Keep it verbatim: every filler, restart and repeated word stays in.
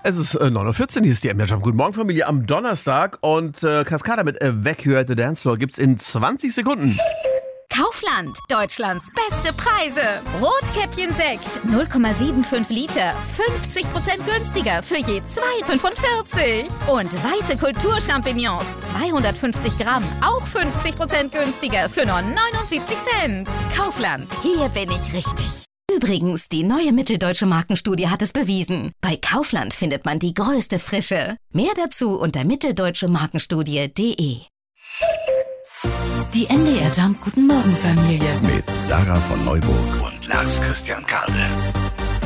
Es ist äh, neun Uhr vierzehn, hier ist die M J. Guten Morgen, Familie, am Donnerstag. Und äh, Cascada mit Evacuate the Dance Floor gibt's in zwanzig Sekunden. Kaufland, Deutschlands beste Preise. Rotkäppchen Sekt, null Komma fünfundsiebzig Liter, fünfzig Prozent günstiger für je zwei Komma fünfundvierzig. Und weiße Kulturchampignons, zweihundertfünfzig Gramm, auch fünfzig Prozent günstiger für nur neunundsiebzig Cent. Kaufland, hier bin ich richtig. Übrigens, die neue Mitteldeutsche Markenstudie hat es bewiesen. Bei Kaufland findet man die größte Frische. Mehr dazu unter mitteldeutschemarkenstudie punkt de. Die N D R Jump Guten Morgen Familie mit Sarah von Neuburg und Lars Christian Karde.